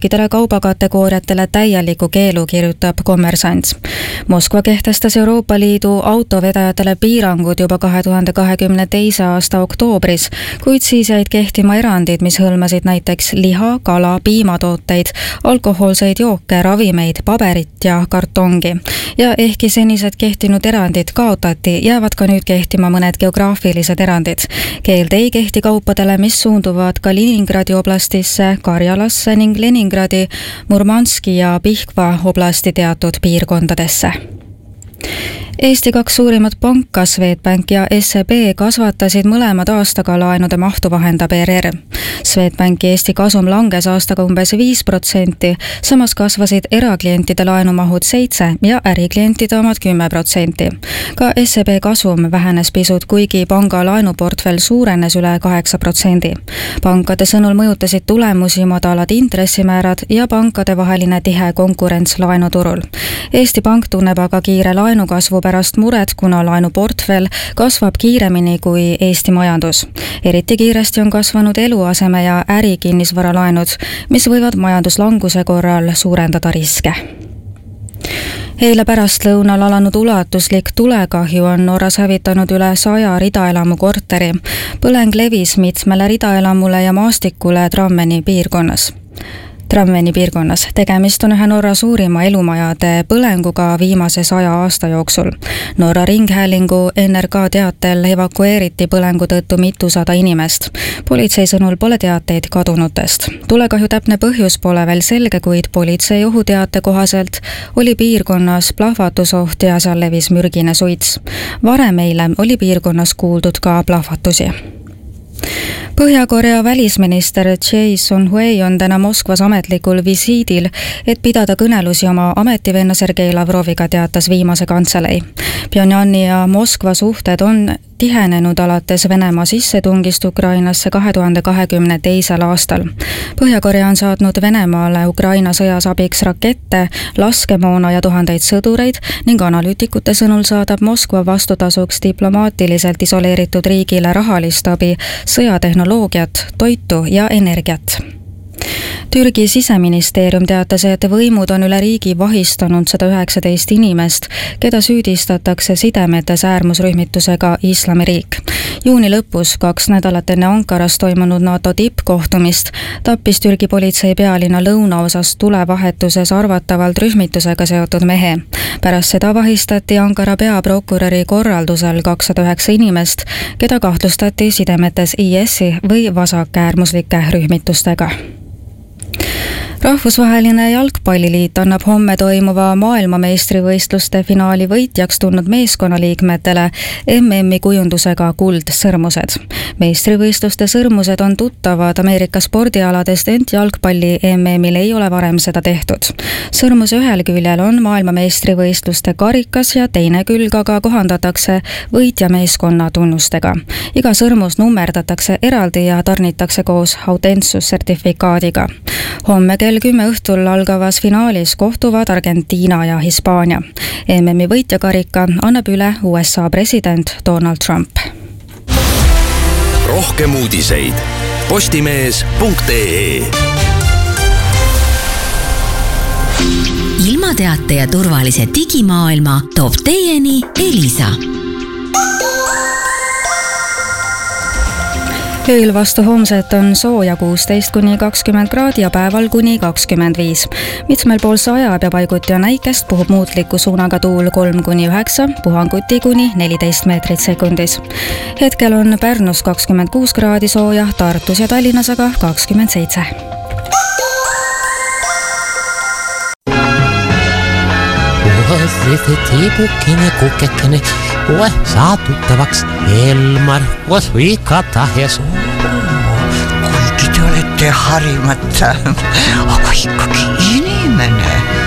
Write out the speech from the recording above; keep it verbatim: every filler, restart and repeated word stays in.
kõikidele kaubakategooriatele täieliku keelu, kirjutab Kommersant. Moskva kehtestas Euroopa Liidu autovedajatele piirangud juba kahe tuhande kahekümne teise aasta oktoobris, kuid siis jäid kehtima erandid, mis hõlmasid näiteks liha, kala, piimatooteid, alkohoolseid jooke, ravimeid, paberit ja kartongi. Ja ehkki senised kehtinud erandid kaotati, jäävad ka nüüd kehtima mõned geograafilised erandid. Keeld ei kehti kaupadele, mis suunduvad Kaliningradi oblastisse, Karjalasse ning Leningradi, Murmanski ja Pihkva oblasti teatud piirkondadesse. Eesti kaks suurimat panka, Swedbank ja S E B, kasvatasid mõlemad aastaga laenude mahtu, vahendab E R R. Swedbanki Eesti kasum langes aastaga umbes viis protsenti, samas kasvasid eraklientide laenumahud seitse ja äriklientide omad kümme protsenti. Ka S E B kasum vähenes pisut, kuigi panga laenuportfell suurenes üle kaheksa protsendi. Pankade sõnul mõjutasid tulemusi madalad intressimäärad ja pankade vaheline tihe konkurents laenuturul. Eesti Pank tunneb aga kiire laenukasvu pärast muret, kuna laenuportfell kasvab kiiremini kui Eesti majandus. Eriti kiiresti on kasvanud eluaseme ja ärikinnisvaralaenud, mis võivad majanduslanguse korral suurendada riske. Eile pärastlõunal alanud ulatuslik tulekahju on Norras hävitanud üle saja ridaelamu korteri. Põleng levis mitmele ridaelamule ja maastikule Trammeni piirkonnas. Trammeni piirkonnas. Tegemist on ühe Norra suurima elumajade põlenguga viimase saja aasta jooksul. Norra Ringhäälingu N R K teatel evakueeriti põlengu tõttu mitusada inimest. Politsei sõnul pole teateid kadunutest. Tulekahju täpne põhjus pole veel selge, kuid politsei ohuteate kohaselt oli piirkonnas plahvatusoht ja seal levis mürgine suits. Varem eile oli piirkonnas kuuldud ka plahvatusi. Põhja-Korea välisminister Choi Sun-hui on täna Moskvas ametlikul visiidil, et pidada kõnelusi oma ametivenna Sergei Lavroviga, teatas viimase kantselei. Pyongyani ja Moskva suhted on tihenenud alates Venemaa sissetungist Ukrainasse kahe tuhande kahekümne teisel aastal. Põhja-Korea on saatnud Venemaale Ukraina sõjas abiks rakette, laskemoona ja tuhandeid sõdureid ning analüütikute sõnul saadab Moskva vastutasuks diplomaatiliselt isoleeritud riigile rahalist abi, sõjatehnoloogiat, toitu ja energiat. Türgi siseministeerium teatas, et võimud on üle riigi vahistanud sada üheksateist inimest, keda süüdistatakse sidemetes äärmusrühmitusega Islamiriik. Juuni lõpus, kaks nädalat enne Ankaras toimunud NATO tippkohtumist, tappis Türgi politsei pealinna lõunaosas tulevahetuses arvatavalt rühmitusega seotud mehe. Pärast seda vahistati Ankara peaprokuröri korraldusel kakssada üheksa inimest, keda kahtlustati sidemetes I S-i või vasakäärmuslike rühmitustega. Rahvusvaheline jalgpalliliit annab homme toimuva maailmameistrivõistluste finaali võitjaks tulnud meeskonnaliikmetele M M-i kujundusega kuldsõrmused. Meistrivõistluste sõrmused on tuttavad Ameerika spordialadest, ent jalgpalli M M-il ei ole varem seda tehtud. Sõrmuse ühel küljel on maailmameistrivõistluste karikas ja teine külg aga kohandatakse võitja meeskonna tunnustega. Iga sõrmus nummerdatakse eraldi ja tarnitakse koos autentsussertifikaadiga. Homme kell kümme õhtul algavas finaalis kohtuvad Argentiina ja Hispaania. M M-i võitjakarika annab üle U S A president Donald Trump. Rohkem uudiseid postimees punkt ee. Ilmateate ja turvalise digimaailma toob teieni Elisa. Ööl vastu homset on sooja kuusteist kuni kakskümmend kraadi ja päeval kuni kakskümmend viis. Mitmel pool sajab ja paiguti on äikest, puhub muutliku suunaga tuul kolm kuni üheksa, puhanguti kuni neliteist meetrit sekundis. Hetkel on Pärnus kakskümmend kuus kraadi sooja, Tartus ja Tallinnas aga kakskümmend seitse. Tiibukini kukekene, koe saatuttavaks Elmar, koos Vikata ja suu. Kuigi te olete harimata, aga ikkagi inimene.